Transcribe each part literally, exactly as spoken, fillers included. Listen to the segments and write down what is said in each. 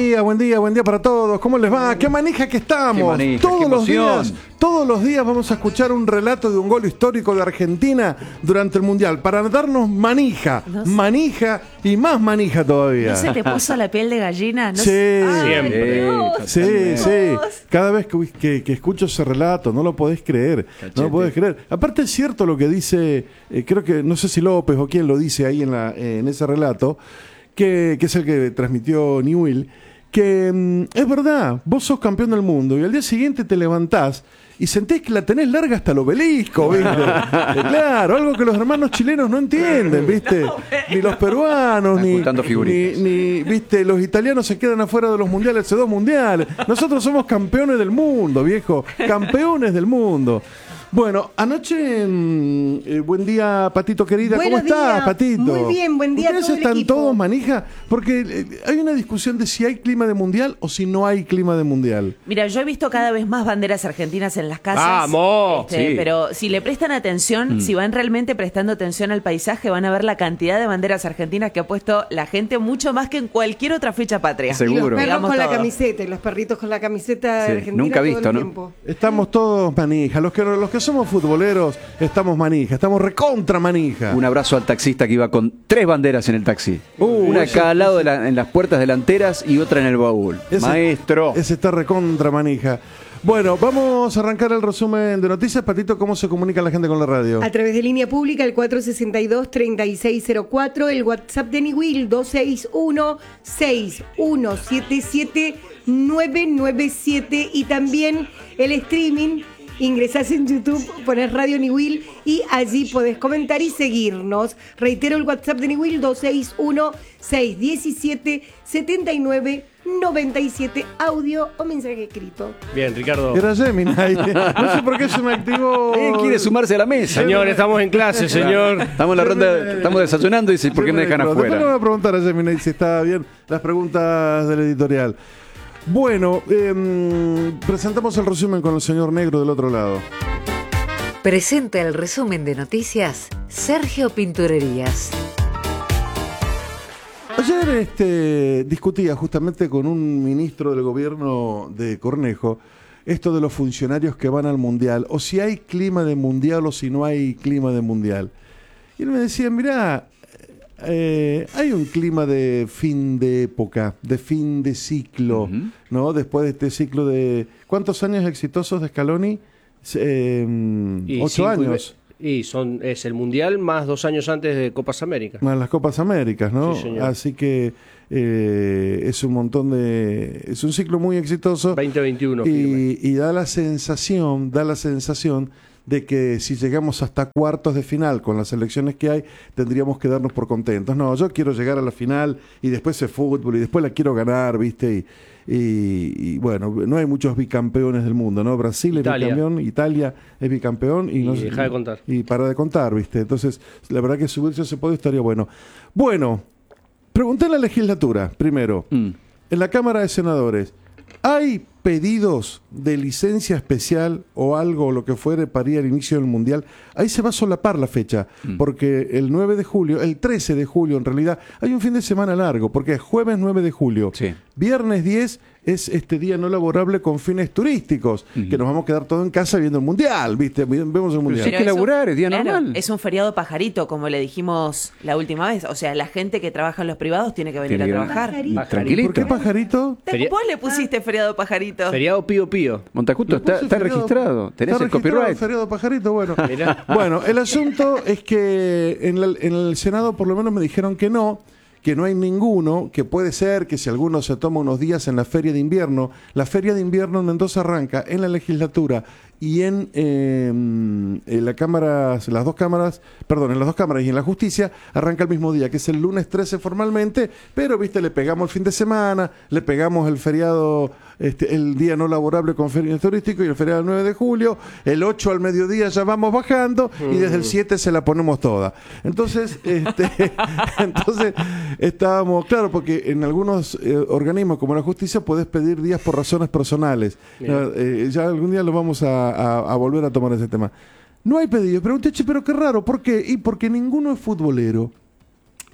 día, buen día, buen día para todos. ¿Cómo les va? ¡Qué manija que estamos! Qué manija, todos qué los emoción. días, todos los días vamos a escuchar un relato de un gol histórico de Argentina durante el Mundial para darnos manija, No sé. manija y más manija todavía. ¿No se te puso la piel de gallina? No Sí. sé- Ay, Siempre. Dios. Sí, Totalmente. sí. Cada vez que, que- que escucho ese relato, no lo podés creer. Cachete. No lo podés creer. Aparte es cierto lo que dice, eh, creo que, no sé si López o quién lo dice ahí en, la, eh, en ese relato, que, que es el que transmitió Newell, que mm, es verdad, vos sos campeón del mundo y al día siguiente te levantás y sentís que la tenés larga hasta el obelisco, ¿viste? Eh, claro, algo que los hermanos chilenos no entienden, ¿viste? Ni los peruanos, Están ni, juntando ni, figuritas. ni, ¿viste? Los italianos se quedan afuera de los mundiales, hace dos mundiales. Nosotros somos campeones del mundo, viejo. Campeones del mundo. Bueno, anoche, mm, eh, buen día, Patito querida, ¿cómo Buenos estás, días. Patito? Muy bien, buen día a ¿Ustedes todo el están equipo. todos manija? Porque eh, hay una discusión de si hay clima de mundial o si no hay clima de mundial. Mira, yo he visto cada vez más banderas argentinas en las casas. ¡Vamos! Este, Sí. Pero si le prestan atención, si van realmente prestando atención al paisaje, van a ver la cantidad de banderas argentinas que ha puesto la gente, mucho más que en cualquier otra fecha patria. Sí. Y los Seguro. perros Digamos con la todo. camiseta y los perritos con la camiseta Sí, de Argentina nunca todo visto, el ¿no? tiempo. Estamos todos manija. Los que, los que somos futboleros estamos manija. Estamos recontra manija. Un abrazo al taxista que iba con tres banderas en el taxi. Uh, Una a ese- cada lado de la- en las puertas delanteras y otra en el baúl. Ese- Maestro. Ese está recontra manija. Bueno, vamos a arrancar el resumen de noticias. Patito, ¿cómo se comunica la gente con la radio? A través de línea pública, el cuatro sesenta y dos, treinta y seis cero cuatro, el WhatsApp de Niwil, dos seis uno, seis uno siete siete, nueve nueve siete, y también el streaming. Ingresás en YouTube, pones Radio Niwil y allí podés comentar y seguirnos. Reitero el WhatsApp de Niwil, dos seis uno, seis uno siete, siete nueve nueve siete, audio o mensaje escrito. Bien, Ricardo. Era Gemini. No sé por qué se me activó. Eh, quiere sumarse a la mesa. Señor, estamos en clase, señor. Estamos en la ronda, estamos desayunando y dice, ¿por qué me dejan Después le voy afuera? a preguntar a Gemini si está bien las preguntas del editorial. Bueno, eh, presentamos el resumen con el señor Negro del otro lado. Presenta el resumen de noticias Sergio Pinturerías. Ayer este, discutía justamente con un ministro del gobierno de Cornejo esto de los funcionarios que van al mundial, o si hay clima de mundial o si no hay clima de mundial. Y él me decía, mirá, eh, hay un clima de fin de época, de fin de ciclo, Ujú. ¿no? Después de este ciclo de... ¿Cuántos años exitosos de Scaloni? Eh, Y ocho cinco y años. ve- Y son, es el Mundial más dos años antes de Copas América. Más las Copas Américas, ¿no? Sí, señor. Así que eh, es un montón de... Es un ciclo muy exitoso. veinte veintiuno. firme. Y, y da la sensación, da la sensación de que si llegamos hasta cuartos de final con las elecciones que hay, tendríamos que darnos por contentos. No, yo quiero llegar a la final y después es fútbol y después la quiero ganar, ¿viste? Y, y- y, bueno, no hay muchos bicampeones del mundo, ¿no? Brasil Italia. es bicampeón, Italia es bicampeón y, Y no deja de contar. Y para de contar, ¿viste? Entonces, la verdad que subirse a ese podio estaría bueno. Bueno, pregunté a la legislatura, primero. Mm. En la Cámara de Senadores, ¿hay pedidos de licencia especial o algo, o lo que fuere, para ir al inicio del Mundial? Ahí se va a solapar la fecha, porque el nueve de julio, el trece de julio en realidad, hay un fin de semana largo, porque es jueves nueve de julio, Sí. viernes diez es este día no laborable con fines turísticos, que nos vamos a quedar todos en casa viendo el Mundial, ¿viste? Vemos el Mundial. hay que es un- laburar, es día normal. Es un feriado pajarito, como le dijimos la última vez. O sea, la gente que trabaja en los privados tiene que venir Tiene a que- trabajar. Pajarito. Tranquilito. ¿Por qué pajarito? Te- Feria- Vos le pusiste feriado pajarito. Feriado Pío Pío. Montacuto, Le está, puse está feriado- registrado. Tenés está el registrado copyright. feriado pajarito, bueno. Mirá. Bueno, el asunto es que en, la- en el Senado por lo menos me dijeron que no, que no hay ninguno, que puede ser que si alguno se toma unos días en la feria de invierno, la feria de invierno en Mendoza arranca en la legislatura y en, eh, en la cámara, las dos cámaras, perdón, en las dos cámaras y en la justicia arranca el mismo día, que es el lunes trece formalmente, pero viste, le pegamos el fin de semana, le pegamos el feriado, este, el día no laborable con feriado turístico y el feriado del nueve de julio, el ocho al mediodía ya vamos bajando y desde el siete se la ponemos toda. Entonces, este, entonces estábamos, claro, porque en algunos eh, organismos como la justicia podés pedir días por razones personales. Bien. Eh, ya algún día lo vamos a, a- a volver a tomar ese tema. No hay pedido. Pregunté, che, pero qué raro, ¿por qué? Y porque ninguno es futbolero.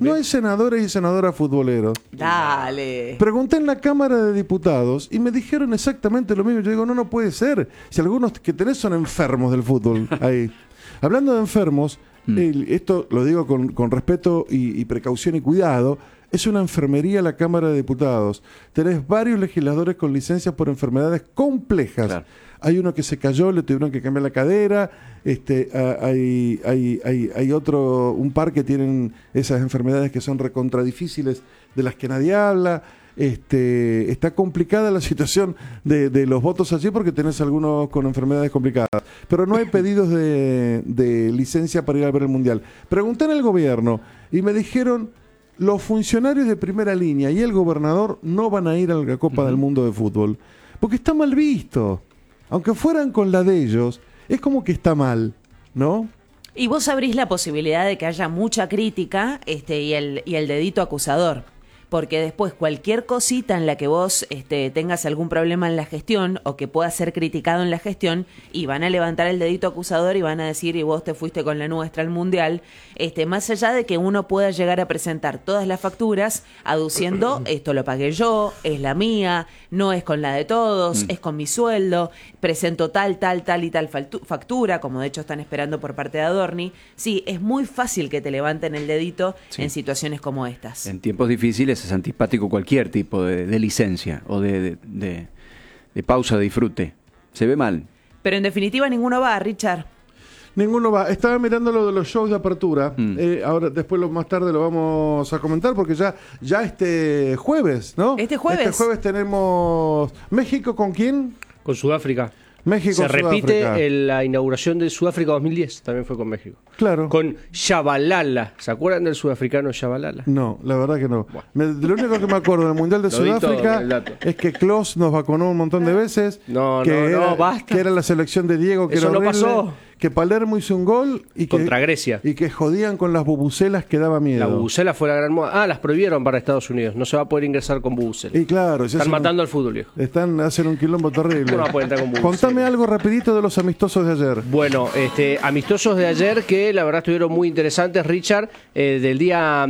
No hay senadores y senadoras futboleros. Dale. Pregunté en la Cámara de Diputados y me dijeron exactamente lo mismo. Yo digo, no, no puede ser. Si algunos que tenés son enfermos del fútbol ahí. Hablando de enfermos, mm. el, esto lo digo con, con respeto y, y precaución y cuidado, es una enfermería la Cámara de Diputados. Tenés varios legisladores con licencias por enfermedades complejas. Claro. Hay uno que se cayó, le tuvieron que cambiar la cadera. Este, hay, hay, hay, hay otro, un par que tienen esas enfermedades que son recontra difíciles, de las que nadie habla. Este, está complicada la situación de, de los votos allí porque tenés algunos con enfermedades complicadas. Pero no hay pedidos de, de licencia para ir a ver el Mundial. Pregunté en el gobierno y me dijeron... Los funcionarios de primera línea y el gobernador no van a ir a la Copa uh-huh. del Mundo de Fútbol. Porque está mal visto. Aunque fueran con la de ellos, es como que está mal, ¿no? Y vos abrís la posibilidad de que haya mucha crítica este, y, el, y el dedito acusador. Porque después cualquier cosita en la que vos este, tengas algún problema en la gestión o que pueda ser criticado en la gestión y van a levantar el dedito acusador y van a decir y vos te fuiste con la nuestra al Mundial, este, más allá de que uno pueda llegar a presentar todas las facturas aduciendo esto lo pagué yo, es la mía, no es con la de todos, mm. es con mi sueldo, presento tal, tal, tal y tal factura, como de hecho están esperando por parte de Adorni. Sí, es muy fácil que te levanten el dedito sí. en situaciones como estas. En tiempos difíciles es antipático cualquier tipo de, de licencia o de, de, de, de pausa de disfrute. Se ve mal. Pero en definitiva ninguno va, Richard. Ninguno va. Estaba mirando lo de los shows de apertura. Mm. Eh, ahora, después lo, más tarde lo vamos a comentar porque ya, ya este jueves, ¿no? Este jueves. Este jueves tenemos México, ¿con quién? Con Sudáfrica. México, Se repite Sudáfrica. En la inauguración de Sudáfrica dos mil diez, también fue con México. Claro. Con Shabalala. ¿Se acuerdan del sudafricano Shabalala? No, la verdad que no. Bueno. Me, de lo único que me acuerdo del Mundial de Sudáfrica es que Klose nos vacunó un montón de veces. No, que no, era, no, basta. Que era la selección de Diego, que Eso era no horrible, pasó. Que Palermo hizo un gol y que, contra Grecia. Y que jodían con las bubucelas que daba miedo. La bubucela fue la gran moda. Ah, las prohibieron para Estados Unidos. No se va a poder ingresar con bubucela. Y claro, están matando un, al fútbol, viejo. Están haciendo un quilombo terrible. No va a poder entrar con bubucela. Contame algo rapidito de los amistosos de ayer. Bueno, este, amistosos de ayer que la verdad estuvieron muy interesantes, Richard, eh, del día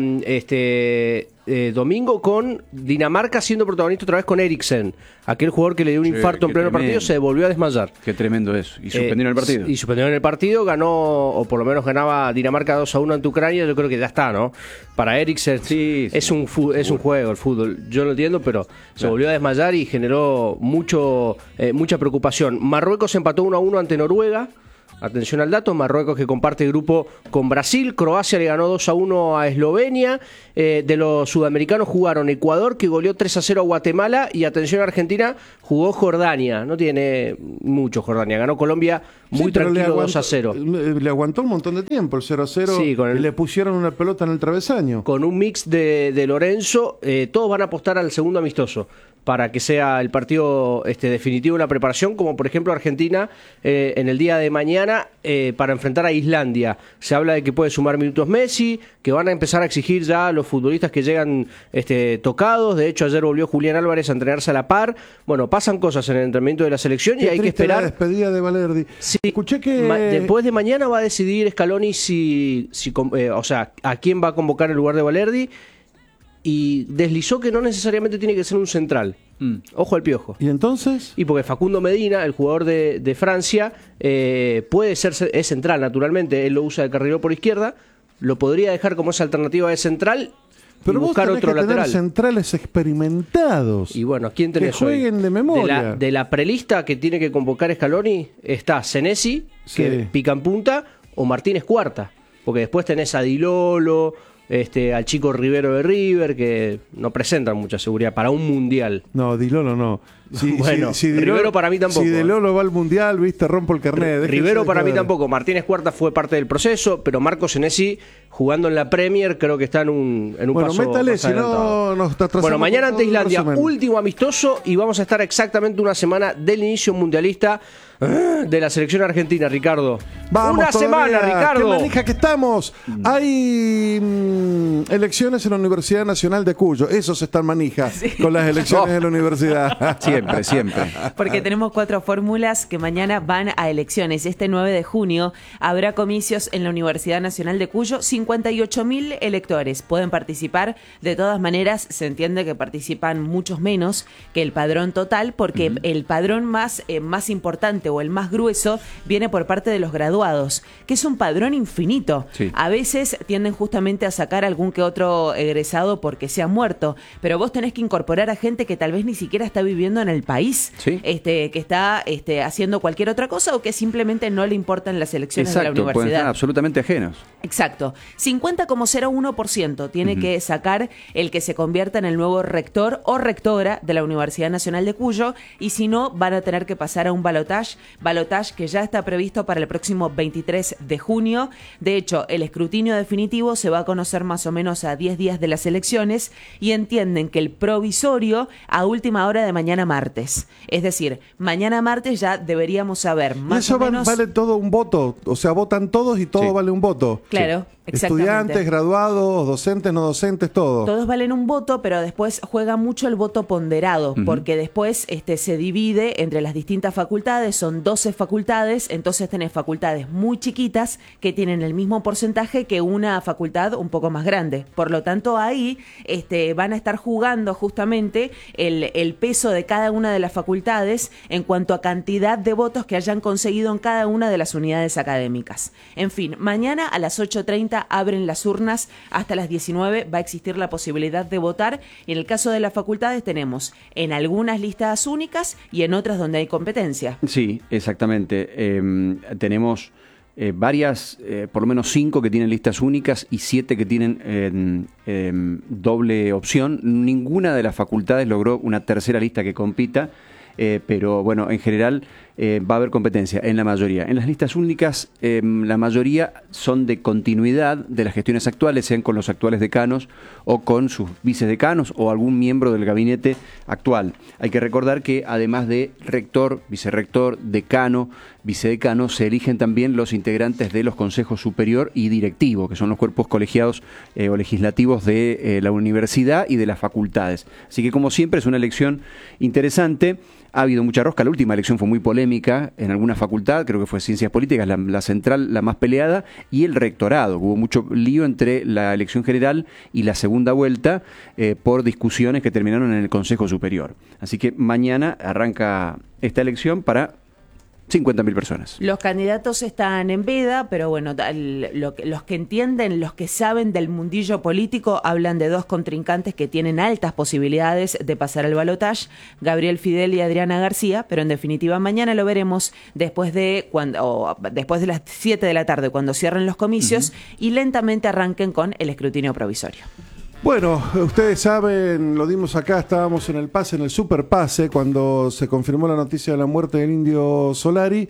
este eh, domingo con Dinamarca siendo protagonista otra vez con Eriksen, aquel jugador que le dio un sí, infarto en pleno tremendo. partido, se volvió a desmayar. Qué tremendo eso. Y suspendieron eh, el partido. Y suspendieron el partido, ganó, o por lo menos ganaba Dinamarca dos a uno ante Ucrania, yo creo que ya está, ¿no? Para Eriksen sí, sí, es, un es un juego el fútbol, yo lo entiendo, pero claro. se volvió a desmayar y generó mucho eh, mucha preocupación. Marruecos empató uno a uno ante Noruega. Atención al dato, Marruecos que comparte grupo con Brasil, Croacia le ganó dos a uno a Eslovenia, eh, de los sudamericanos jugaron Ecuador que goleó tres a cero a Guatemala y atención a Argentina, jugó Jordania, no tiene mucho Jordania, ganó Colombia muy sí, tranquilo aguantó, dos a cero. Le aguantó un montón de tiempo el cero a cero sí, con el, y le pusieron una pelota en el travesaño. Con un mix de, de Lorenzo, eh, todos van a apostar al segundo amistoso para que sea el partido este, definitivo en la preparación, como por ejemplo Argentina eh, en el día de mañana eh, para enfrentar a Islandia. Se habla de que puede sumar minutos Messi, que van a empezar a exigir ya a los futbolistas que llegan este, tocados. De hecho, ayer volvió Julián Álvarez a entrenarse a la par. Bueno, pasan cosas en el entrenamiento de la selección Qué y hay que esperar. La despedida de Valerdi. Sí. Escuché que Ma después de mañana va a decidir Scaloni si, si eh, o sea, a quién va a convocar en lugar de Valerdi. Y deslizó que no necesariamente tiene que ser un central. Mm. Ojo al piojo. ¿Y entonces? Y porque Facundo Medina, el jugador de, de Francia, eh, puede ser es central, naturalmente. Él lo usa de carrilero por izquierda. Lo podría dejar como esa alternativa de central. Pero y buscar vos tenés otro que lateral. Tener centrales experimentados. Y bueno, ¿quién tenés que jueguen hoy? de memoria. De la, de la prelista que tiene que convocar Scaloni está Senesi, sí. que pica en punta, o Martínez Cuarta. Porque después tenés a Di Lolo, este, al chico Rivero de River, que no presentan mucha seguridad para un mundial. No, Di Lolo no. Si, bueno, si, si Rivero Lolo, para mí tampoco. Si Di Lolo va al mundial, viste, rompo el carnet. Rivero para mí tampoco. Martínez Cuarta fue parte del proceso, pero Marco Senesi, jugando en la Premier, creo que está en un, en un bueno, paso métale, más si adelantado. No, nos atrasamos. Bueno, mañana ante Islandia, resumen. último amistoso, y vamos a estar exactamente una semana del inicio mundialista de la selección argentina, Ricardo. Vamos Una todavía. semana, Ricardo. Qué manija que estamos. Hay mm, elecciones en la Universidad Nacional de Cuyo. Esos están manija con las elecciones Oh. de la universidad. Siempre, siempre. Porque tenemos cuatro fórmulas que mañana van a elecciones. Este nueve de junio habrá comicios en la Universidad Nacional de Cuyo. cincuenta y ocho mil electores pueden participar. De todas maneras, se entiende que participan muchos menos que el padrón total, porque uh-huh. el padrón más, eh, más importante o el más grueso viene por parte de los graduados, que es un padrón infinito. Sí. A veces tienden justamente a sacar algún que otro egresado porque se ha muerto, pero vos tenés que incorporar a gente que tal vez ni siquiera está viviendo en el país, sí. este, que está este, haciendo cualquier otra cosa o que simplemente no le importan las elecciones Exacto, de la universidad. pueden estar absolutamente ajenos. Exacto. cincuenta coma cero uno por ciento tiene uh-huh. que sacar el que se convierta en el nuevo rector o rectora de la Universidad Nacional de Cuyo, y si no, van a tener que pasar a un balotaje, balotaje que ya está previsto para el próximo veintitrés de junio. De hecho, el escrutinio definitivo se va a conocer más o menos a diez días de las elecciones, y entienden que el provisorio a última hora de mañana martes. Es decir, mañana martes ya deberíamos saber más Eso o menos... vale todo un voto, o sea, votan todos y todo sí. vale un voto. Claro, sí. exactamente. Estudiantes, graduados, docentes, no docentes, todo. Todos valen un voto, pero después juega mucho el voto ponderado, uh-huh. porque después este, se divide entre las distintas facultades, son doce facultades, entonces tenés facultades muy chiquitas que tienen el mismo porcentaje que una facultad un poco más grande. Por lo tanto, ahí este, van a estar jugando justamente el, el peso de cada una de las facultades en cuanto a cantidad de votos que hayan conseguido en cada una de las unidades académicas. En fin, mañana a las ocho treinta abren las urnas, hasta las diecinueve va a existir la posibilidad de votar, y en el caso de las facultades tenemos en algunas listas únicas y en otras donde hay competencia. Sí, exactamente. Eh, tenemos eh, varias, eh, por lo menos cinco que tienen listas únicas y siete que tienen eh, eh, doble opción. Ninguna de las facultades logró una tercera lista que compita. Eh, pero bueno, en general eh, va a haber competencia en la mayoría. En las listas únicas, eh, la mayoría son de continuidad de las gestiones actuales, sean con los actuales decanos o con sus vicedecanos o algún miembro del gabinete actual. Hay que recordar que además de rector, vicerrector, decano, vicedecano, se eligen también los integrantes de los consejos superior y directivo, que son los cuerpos colegiados eh, o legislativos de eh, la universidad y de las facultades. Así que, como siempre, es una elección interesante. Ha habido mucha rosca. La última elección fue muy polémica en alguna facultad, creo que fue Ciencias Políticas, la, la central, la más peleada, y el rectorado. Hubo mucho lío entre la elección general y la segunda vuelta eh, por discusiones que terminaron en el Consejo Superior. Así que mañana arranca esta elección para cincuenta mil personas. Los candidatos están en veda, pero bueno, el, lo, los que entienden, los que saben del mundillo político, hablan de dos contrincantes que tienen altas posibilidades de pasar al balotaje, Gabriel Fidel y Adriana García, pero en definitiva mañana lo veremos después de cuando o después de las siete de la tarde, cuando cierren los comicios uh-huh. y lentamente arranquen con el escrutinio provisorio. Bueno, ustedes saben, lo dimos acá, estábamos en el pase, en el super pase, cuando se confirmó la noticia de la muerte del Indio Solari,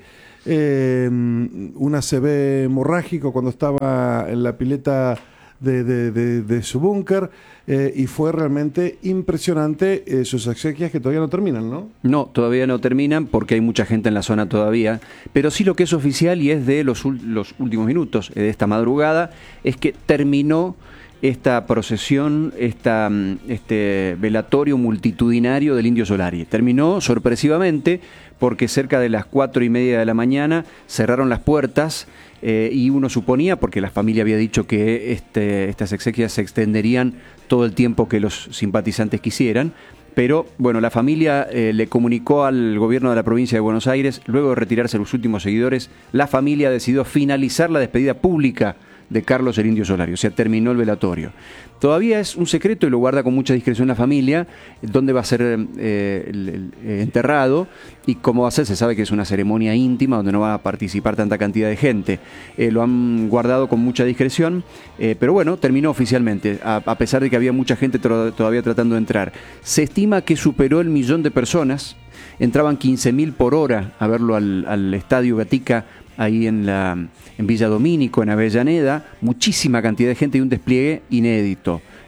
eh, un A C V hemorrágico cuando estaba en la pileta de, de, de, de su búnker, eh, y fue realmente impresionante eh, sus exequias, que todavía no terminan, ¿no? No, todavía no terminan porque hay mucha gente en la zona todavía, pero sí lo que es oficial y es de los, los últimos minutos de esta madrugada, es que terminó esta procesión, esta, este velatorio multitudinario del Indio Solari. Terminó sorpresivamente porque cerca de las cuatro y media de la mañana cerraron las puertas eh, y uno suponía, porque la familia había dicho que este, estas exequias se extenderían todo el tiempo que los simpatizantes quisieran, pero bueno, la familia eh, le comunicó al gobierno de la provincia de Buenos Aires, luego de retirarse los últimos seguidores, la familia decidió finalizar la despedida pública de Carlos el Indio Solari, o sea, terminó el velatorio. Todavía es un secreto y lo guarda con mucha discreción la familia, dónde va a ser eh, el, el, el enterrado y cómo va a ser. Se sabe que es una ceremonia íntima donde no va a participar tanta cantidad de gente. Eh, lo han guardado con mucha discreción, eh, pero bueno, terminó oficialmente, a, a pesar de que había mucha gente tro- todavía tratando de entrar. Se estima que superó el millón de personas, entraban quince mil por hora a verlo al, al Estadio Gatica, ahí en la en Villa Domínico, en Avellaneda, muchísima cantidad de gente y un despliegue inédito.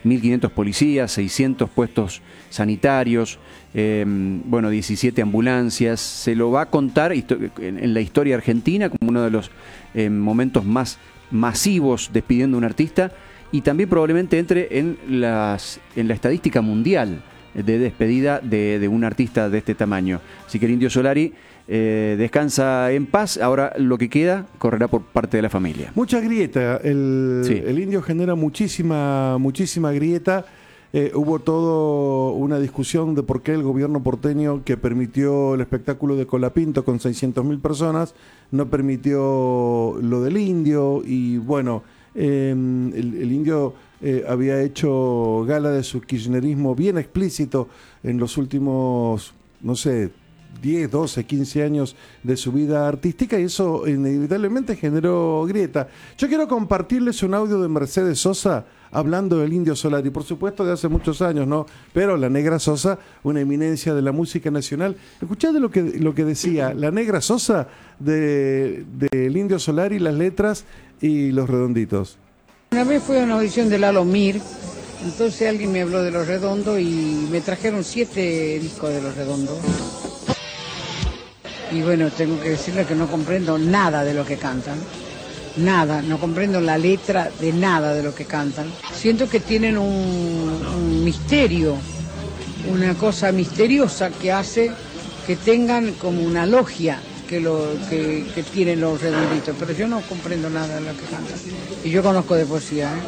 mil quinientos policías, seiscientos puestos sanitarios, eh, bueno, diecisiete ambulancias. Se lo va a contar en la historia argentina como uno de los eh, momentos más masivos despidiendo a un artista, y también probablemente entre en, las, en la estadística mundial de despedida de, de un artista de este tamaño. Así que el Indio Solari eh, descansa en paz. Ahora lo que queda correrá por parte de la familia. Mucha grieta. El, sí. el Indio genera muchísima, muchísima grieta. Eh, hubo toda una discusión de por qué el gobierno porteño, que permitió el espectáculo de Colapinto con seiscientas mil personas, no permitió lo del Indio. Y bueno, eh, el, el Indio eh, había hecho gala de su kirchnerismo bien explícito en los últimos, no sé, diez, doce, quince años de su vida artística, y eso inevitablemente generó grieta. Yo quiero compartirles un audio de Mercedes Sosa hablando del Indio Solari, por supuesto de hace muchos años, ¿no? Pero la Negra Sosa, una eminencia de la música nacional. Escuchad lo que, lo que decía la Negra Sosa del de, de Indio Solari, las letras y Los Redonditos. Una vez fui a una audición de Lalo Mir, entonces alguien me habló de Los Redondos y me trajeron siete discos de Los Redondos. Y bueno, tengo que decirle que no comprendo nada de lo que cantan. Nada, no comprendo la letra de nada de lo que cantan. Siento que tienen un, un misterio, una cosa misteriosa que hace que tengan como una logia que, lo, que, que tienen Los Redonditos, pero yo no comprendo nada de lo que cantan. Y yo conozco de poesía, ¿eh?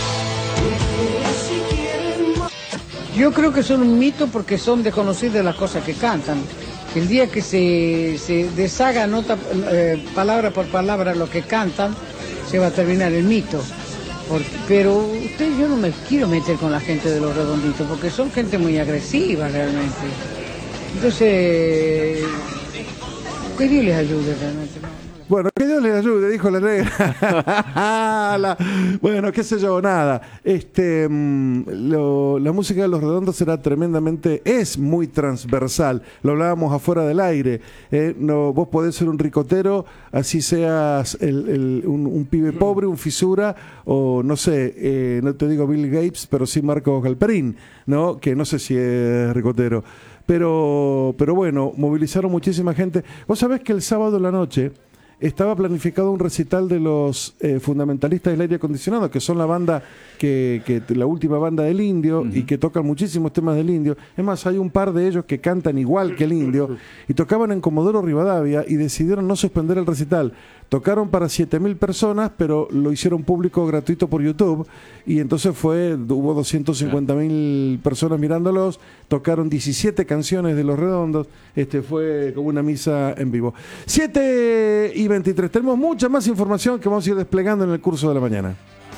Yo creo que son un mito porque son desconocidas las cosas que cantan. El día que se, se deshaga nota, eh, palabra por palabra lo que cantan, se va a terminar el mito. Porque, pero usted, yo no me quiero meter con la gente de Los Redonditos, porque son gente muy agresiva realmente. Entonces, que Dios les ayude realmente, ¿no? Bueno, que Dios les ayude, dijo la Negra. la, bueno, qué sé yo, nada. Este, lo, la música de Los Redondos será tremendamente, es muy transversal. Lo hablábamos afuera del aire. Eh, no, vos podés ser un ricotero, así seas el, el, un, un pibe pobre, un fisura, o no sé, eh, no te digo Bill Gates, pero sí Marco Galperín, ¿no? Que no sé si es ricotero. Pero, pero bueno, movilizaron muchísima gente. Vos sabés que el sábado en la noche estaba planificado un recital de los eh, fundamentalistas del aire acondicionado, que son la banda, que, que la última banda del Indio, uh-huh. y que tocan muchísimos temas del Indio. Es más, hay un par de ellos que cantan igual que el Indio, y tocaban en Comodoro Rivadavia, y decidieron no suspender el recital. Tocaron para siete mil personas, pero lo hicieron público gratuito por YouTube, y entonces fue, hubo doscientas cincuenta mil personas mirándolos, tocaron diecisiete canciones de Los Redondos, este fue como una misa en vivo. siete y veintitrés, tenemos mucha más información que vamos a ir desplegando en el curso de la mañana.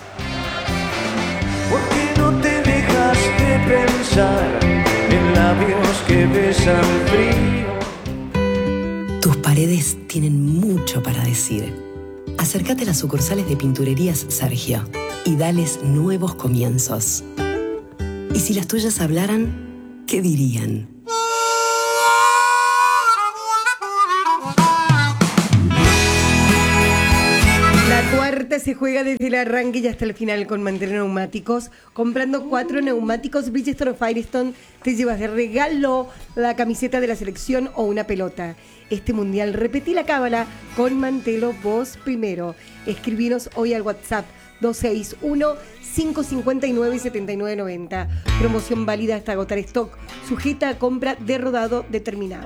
¿Por qué no te dejas de pensar en labios que besan frío? Tus paredes tienen mucho para decir. Acércate a las sucursales de Pinturerías Sergio y dales nuevos comienzos. Y si las tuyas hablaran, ¿qué dirían? La cuarta se juega desde el arranque y hasta el final con Mantel Neumáticos. Comprando cuatro neumáticos Bridgestone o Firestone te llevas de regalo la camiseta de la selección o una pelota. Este mundial repetí la cábala con Mantelo vos primero. Escribinos hoy al WhatsApp dos seis uno, cinco cinco nueve, siete nueve nueve cero. Promoción válida hasta agotar stock. Sujeta a compra de rodado determinado.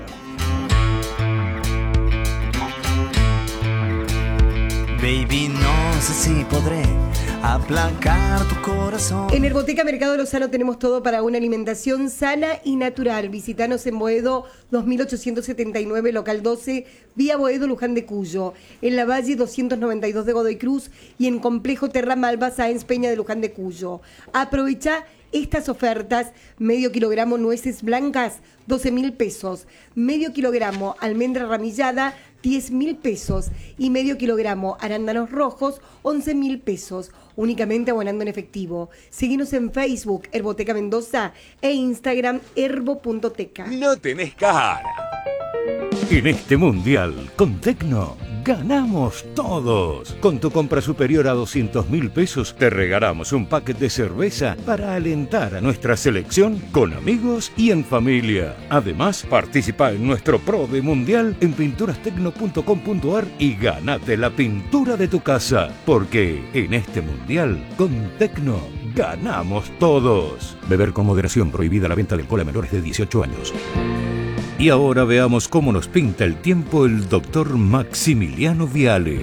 Baby, no sé si podré aplacar tu corazón. En Herboteca Mercado Lozano tenemos todo para una alimentación sana y natural. Visítanos en Boedo dos mil ochocientos setenta y nueve, local doce, vía Boedo Luján de Cuyo. En la Valle doscientos noventa y dos de Godoy Cruz y en Complejo Terra Malva Sáenz Peña de Luján de Cuyo. Aprovecha estas ofertas: medio kilogramo nueces blancas, doce mil pesos. Medio kilogramo almendra ramillada, diez mil pesos. Y medio kilogramo arándanos rojos, once mil pesos. Únicamente abonando en efectivo. Seguinos en Facebook, Herboteca Mendoza, e Instagram, herbo.teca. No tenés cara. En este mundial, con Tecno, ganamos todos. Con tu compra superior a doscientos mil pesos, te regalamos un paquete de cerveza para alentar a nuestra selección con amigos y en familia. Además, participa en nuestro Pro de Mundial en pinturas tecno punto com punto ar y gánate la pintura de tu casa. Porque en este Mundial, con Tecno, ganamos todos. Beber con moderación, prohibida la venta de alcohol a menores de dieciocho años. Y ahora veamos cómo nos pinta el tiempo el doctor Maximiliano Viale.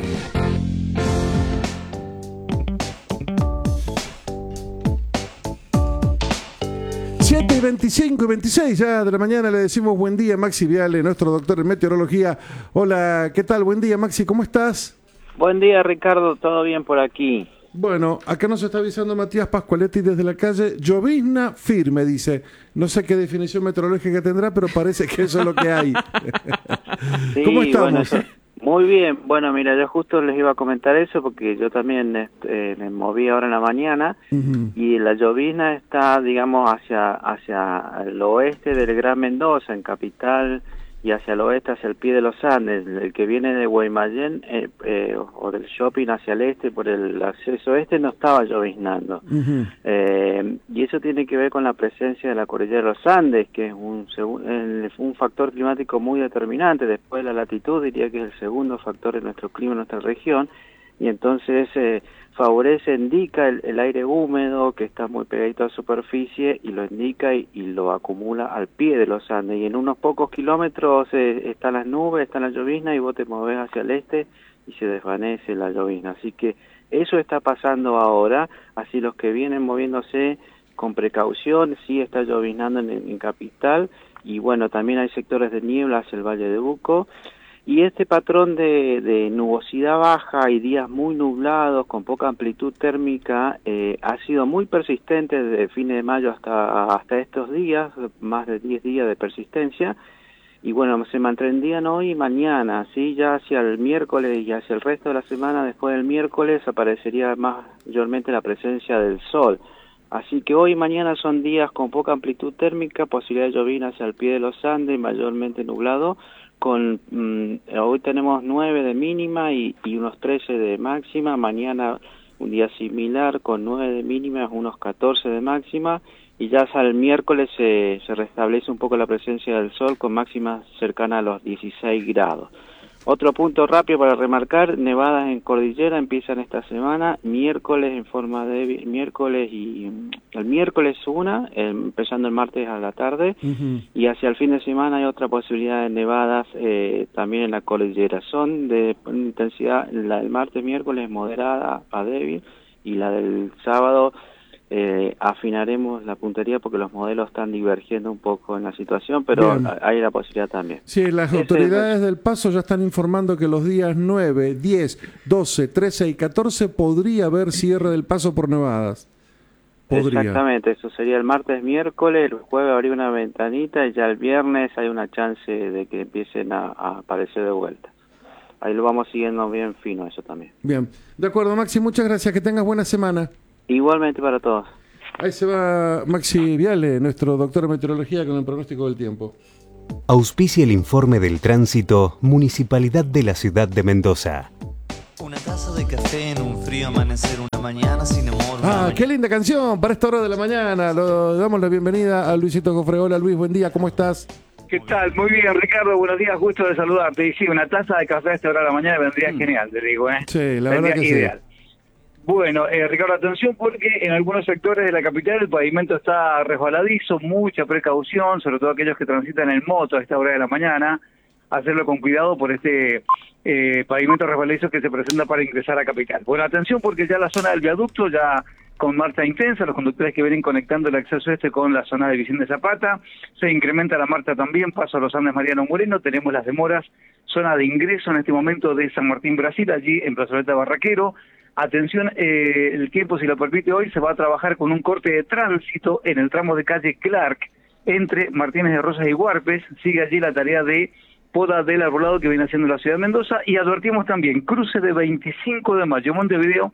siete y veinticinco y veintiséis ya de la mañana le decimos buen día, Maxi Viale, nuestro doctor en meteorología. Hola, ¿qué tal? Buen día, Maxi, ¿cómo estás? Buen día, Ricardo, todo bien por aquí. Bueno, acá nos está avisando Matías Pascualetti desde la calle. Llovizna firme, dice. No sé qué definición meteorológica tendrá, pero parece que eso es lo que hay. Sí, ¿cómo estamos? Bueno, eso, muy bien. Bueno, mira, yo justo les iba a comentar eso porque yo también este, me moví ahora en la mañana uh-huh. y la llovizna está, digamos, hacia hacia el oeste del Gran Mendoza, en Capital, y hacia el oeste, hacia el pie de los Andes. El que viene de Guaymallén eh, eh, o del shopping hacia el este, por el acceso este, no estaba lloviznando. Uh-huh. Eh, y eso tiene que ver con la presencia de la cordillera de los Andes, que es un, un factor climático muy determinante. Después de la latitud, diría que es el segundo factor de nuestro clima en nuestra región. Y entonces eh, favorece, indica el, el aire húmedo que está muy pegadito a la superficie y lo indica y, y lo acumula al pie de los Andes. Y en unos pocos kilómetros eh, están las nubes, están las lloviznas y vos te movés hacia el este y se desvanece la llovizna. Así que eso está pasando ahora. Así los que vienen moviéndose con precaución, sí está lloviznando en, en Capital. Y bueno, también hay sectores de niebla hacia el Valle de Uco. Y este patrón de, de nubosidad baja y días muy nublados con poca amplitud térmica eh, ha sido muy persistente desde fines de mayo hasta hasta estos días, más de diez días de persistencia, y bueno, se mantendrían hoy y mañana, ¿sí? Ya hacia el miércoles y hacia el resto de la semana, después del miércoles, aparecería mayormente la presencia del sol. Así que hoy y mañana son días con poca amplitud térmica, posibilidad de llovizna hacia el pie de los Andes, mayormente nublado. Con mmm, hoy tenemos nueve de mínima y, y unos trece de máxima. Mañana un día similar con nueve de mínima, unos catorce de máxima. Y ya hasta el miércoles se, se restablece un poco la presencia del sol con máximas cercanas a los dieciséis grados. Otro punto rápido para remarcar, nevadas en cordillera empiezan esta semana, miércoles en forma débil, miércoles y el miércoles una, eh, empezando el martes a la tarde, uh-huh. y hacia el fin de semana hay otra posibilidad de nevadas eh, también en la cordillera. Son de intensidad, la del martes, miércoles moderada a débil, y la del sábado Eh, afinaremos la puntería porque los modelos están divergiendo un poco en la situación, pero Bien. hay la posibilidad también. Sí, las Ese autoridades es... del Paso ya están informando que los días nueve, diez, doce, trece y catorce podría haber cierre del Paso por nevadas. Podría. Exactamente, eso sería el martes, miércoles, el jueves habría una ventanita y ya el viernes hay una chance de que empiecen a, a aparecer de vuelta. Ahí lo vamos siguiendo bien fino eso también. Bien, de acuerdo, Maxi, muchas gracias, que tengas buena semana. Igualmente para todos. Ahí se va Maxi Viale, nuestro doctor en meteorología, con el pronóstico del tiempo. Auspicia el informe del tránsito, Municipalidad de la Ciudad de Mendoza. Una taza de café en un frío amanecer, una mañana sin amor. Ah, qué linda canción para esta hora de la mañana. Lo, damos la bienvenida a Luisito Cofre. Hola Luis, buen día, ¿cómo estás? ¿Qué tal? Muy bien, Ricardo, buenos días, gusto de saludarte. Y sí, una taza de café a esta hora de la mañana vendría mm. genial, te digo, ¿eh? Sí, la vendría verdad que ideal. sí. Bueno, eh, Ricardo, atención porque en algunos sectores de la capital el pavimento está resbaladizo, mucha precaución, sobre todo aquellos que transitan en moto a esta hora de la mañana, hacerlo con cuidado por este eh, pavimento resbaladizo que se presenta para ingresar a capital. Bueno, atención porque ya la zona del viaducto, ya con marcha intensa, los conductores que vienen conectando el acceso este con la zona de Vicente Zapata, se incrementa la marcha también, paso a los Andes Mariano Moreno, tenemos las demoras, zona de ingreso en este momento de San Martín Brasil, allí en Plazoleta Barraquero. Atención, eh, el tiempo, si lo permite hoy, se va a trabajar con un corte de tránsito en el tramo de calle Clark, entre Martínez de Rosas y Huarpes. Sigue allí la tarea de poda del arbolado que viene haciendo la ciudad de Mendoza. Y advertimos también, cruce de veinticinco de mayo, Montevideo,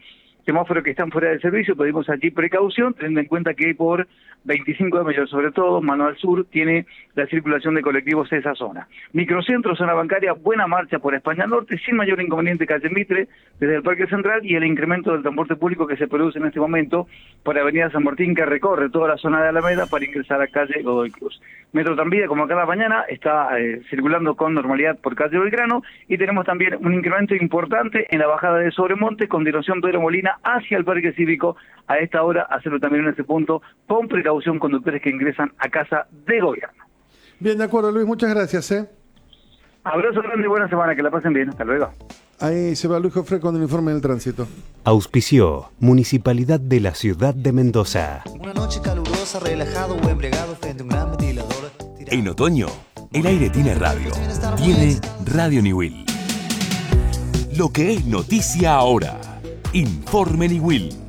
semáforos que están fuera de servicio, pedimos allí precaución, teniendo en cuenta que por veinticinco de mayo, sobre todo, Manuel Sur tiene la circulación de colectivos en esa zona. Microcentro, zona bancaria, buena marcha por España Norte, sin mayor inconveniente calle Mitre, desde el Parque Central, y el incremento del transporte público que se produce en este momento por Avenida San Martín, que recorre toda la zona de Alameda para ingresar a calle Godoy Cruz. Metro Tranvía, como cada mañana, está eh, circulando con normalidad por calle Belgrano, y tenemos también un incremento importante en la bajada de Sobremonte con dirección Pedro Molina hacia el Parque Cívico. A esta hora, hacerlo también en ese punto, con precaución, conductores que ingresan a casa de gobierno. Bien, de acuerdo, Luis, muchas gracias. ¿eh? Abrazo grande y buena semana, que la pasen bien. Hasta luego. Ahí se va Luis Jofre con el informe del tránsito. Auspició Municipalidad de la Ciudad de Mendoza. Una noche calurosa, relajado o embriagado frente a un gran ventilador. En otoño, el aire tiene radio. Tiene Radio Niwil. Lo que es noticia ahora. Informe Niwil.